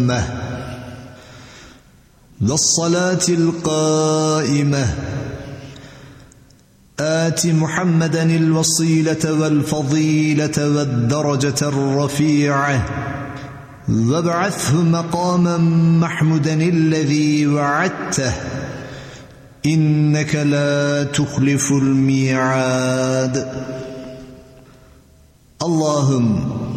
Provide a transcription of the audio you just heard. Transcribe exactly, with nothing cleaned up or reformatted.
والصلاة القائمة آت محمدا الوصيلة والفضيلة والدرجة الرفيعة وابعثه مقاما محمودا الذي وعدته إنك لا تخلف الميعاد. اللهم